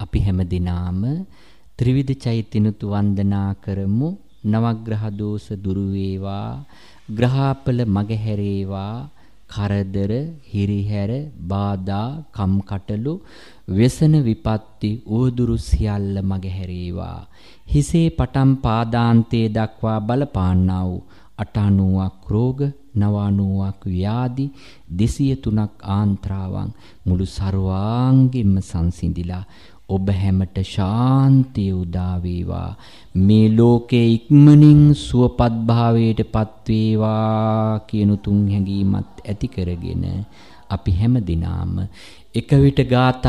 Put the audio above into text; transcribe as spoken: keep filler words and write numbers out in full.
අපි හැම දිනාම ත්‍රිවිධ චෛත්‍යනුතු වන්දනා කරමු. නවග්‍රහ දෝෂ දුරු වේවා, ග්‍රහාපල මගහැරේවා, කරදර, හිරිහැර, බාධා, කම්කටොළු, व्यसन විපත්ති උවදුරු සියල්ල මගහැරේවා. හිසේ පටන් පාදාන්තයේ දක්වා බලපාන්නා වූ අටානුවක් රෝග, නවානුවක් ව්‍යාධි, දෙසිය තුනක් ආන්ත්‍රාවන් මුළු ਸਰවාංගෙම සංසිඳිලා ඔබ හැමට ශාන්තිය උදා වේවා. මේ ලෝකේ ඉක්මනින් සුවපත් භාවයට පත් වේවා කියන තුන් හැඟීමත් ඇති කරගෙන අපි හැම දිනාම එක විට ගාථා